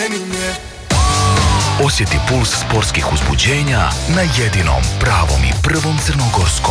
Osjeti puls sportskih uzbuđenja na jedinom pravom i prvom crnogorskom.